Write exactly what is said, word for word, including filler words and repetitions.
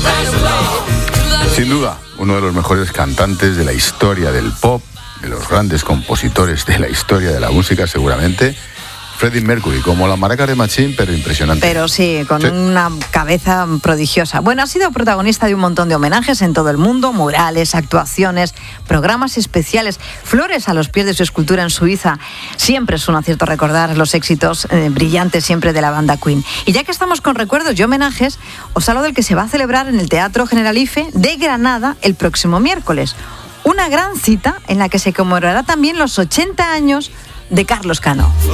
Sin duda, uno de los mejores cantantes de la historia del pop, de los grandes compositores de la historia de la música, seguramente, Freddie Mercury, como la maraca de Machín, pero impresionante. Pero sí, con sí. una cabeza prodigiosa. Bueno, ha sido protagonista de un montón de homenajes en todo el mundo, murales, actuaciones, programas especiales, flores a los pies de su escultura en Suiza. Siempre es un acierto recordar los éxitos eh, brillantes siempre de la banda Queen. Y ya que estamos con recuerdos y homenajes, os hablo del que se va a celebrar en el Teatro Generalife de Granada el próximo miércoles. Una gran cita en la que se conmemorará también los ochenta años de Carlos Cano.